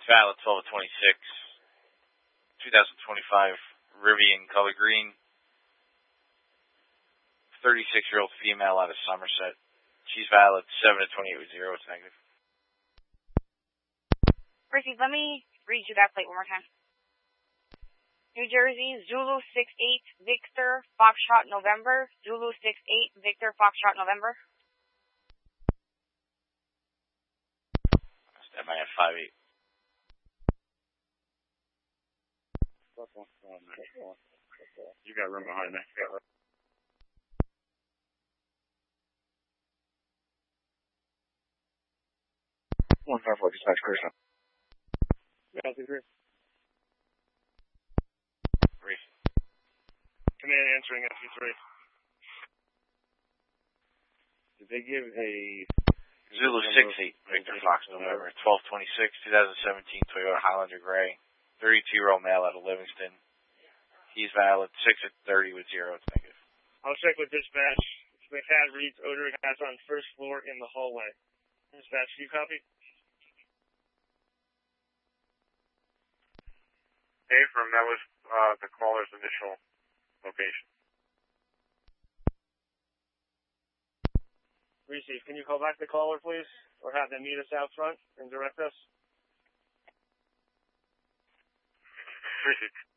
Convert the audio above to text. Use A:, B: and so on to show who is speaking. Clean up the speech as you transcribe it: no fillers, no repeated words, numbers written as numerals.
A: valid 12/26, 2025, Rivian color green. 36-year-old female out of Somerset. She's valid 7/28 with 0. It's negative.
B: Proceed. Let me read you that plate one more time. New Jersey, Zulu 68, Victor, Foxtrot, November. Zulu 68, Victor, Foxtrot, November.
A: That might have 5-8.
C: You got room behind me. 154, dispatch, clear stop. Yeah,
A: Brief.
C: Command answering SU3. Did they give a...
A: Zulu 68, Victor Fox, November, 12/26, 2017, Toyota Highlander Gray, 32-year-old male out of Livingston. He's valid 6/30 with 0. It's negative.
C: I'll check with dispatch. McCad reads odor gas on first floor in the hallway. Dispatch, do you copy? Affirm, that was the caller's initial location. Receive, can you call back the caller, please? Or have them meet us out front and direct us? Receive.